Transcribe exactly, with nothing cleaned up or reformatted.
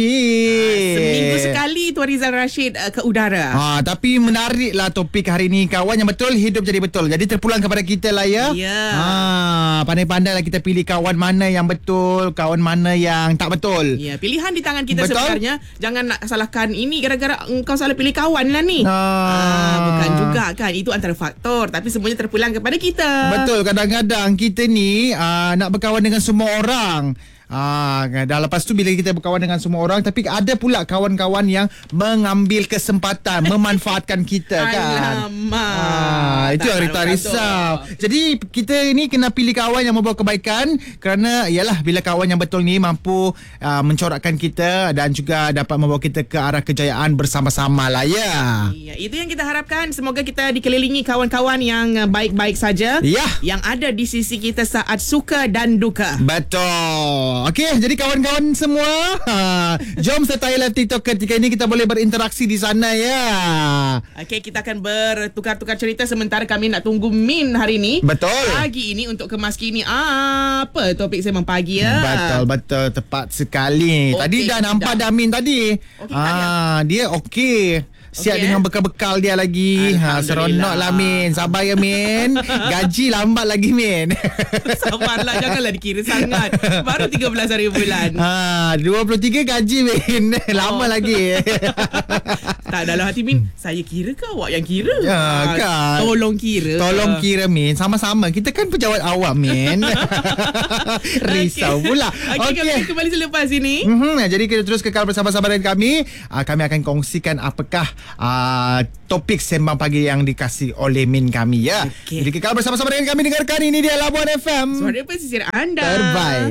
Seminggu sekali Tuan Rizal Rashid uh, ke udara. Ha, tapi menariklah topik hari ni. Kawan yang betul, hidup jadi betul. Jadi terpulang kepada kita lah ya. Ya. Ha, pandai-pandailah kita pilih kawan mana yang betul, kawan mana yang tak betul. Ya, pilihan di tangan kita Betul? sebenarnya. Jangan nak salahkan ini gara-gara engkau salah pilih kawan lah ni. Ha. Ah, bukan juga kan. Itu antara faktor. Tapi semuanya terpulang kepada kita. Betul, kadang-kadang kita ni aa, nak berkawan dengan semua orang. Ah, dah lepas tu bila kita berkawan dengan semua orang, tapi ada pula kawan-kawan yang mengambil kesempatan, memanfaatkan kita kan. Alamak. Ah, itu yang Rita risau. Jadi kita ni kena pilih kawan yang membawa kebaikan, kerana ialah bila kawan yang betul ni mampu uh, mencorakkan kita dan juga dapat membawa kita ke arah kejayaan bersama-sama lah ya. Ya, itu yang kita harapkan. Semoga kita dikelilingi kawan-kawan yang uh, baik-baik saja. Ya. Yang ada di sisi kita saat suka dan duka. Betul. Okey, jadi kawan-kawan semua, ha, jom sertai live TikTok ketika ini, kita boleh berinteraksi di sana ya. Okey, kita akan bertukar-tukar cerita sementara kami nak tunggu Min hari ni. Betul. Pagi ini untuk kemas kini apa topik Sembang Pagi ya. Betul, betul, tepat sekali. Okey, Tadi dah nampak dah Min tadi. Okey, tak dia? Ah, dia okey. Siap Okey, dengan eh? bekal-bekal dia lagi. Ha, seronok lah Min. Sabar ya Min. Gaji lambat lagi Min. Sabarlah, janganlah dikira sangat. Baru tiga belas hari bulan. Ha, dua puluh tiga gaji Min. Lama Oh. lagi. Tak, dalam hati Min, saya kira ke awak yang kira? Ya, Ah, kan. Tolong kira. Tolong kira Min. Sama-sama. Kita kan pejabat awam Min. Risau pula. Okey, okay. Kami kembali selepas ini. Mm-hmm. Jadi kita terus kekal bersama-sama dengan kami. Uh, kami akan kongsikan apakah uh, topik Sembang Pagi yang dikasih oleh Min kami ya. Okay. Jadi kekal bersama-sama dengan kami. Dengarkan, ini dia Labuan F M. Suara pesisir anda. Terbaik.